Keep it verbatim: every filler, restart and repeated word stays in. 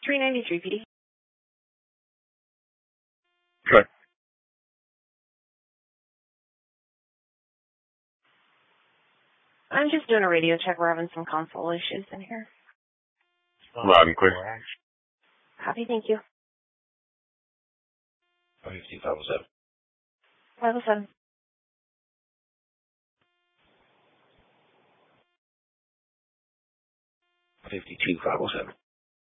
three ninety-three P D. Okay. I'm just doing a radio check. We're having some console issues in here. Loud and clear. Copy, thank you. fifty-two five oh seven. five oh seven. fifty-two five oh seven.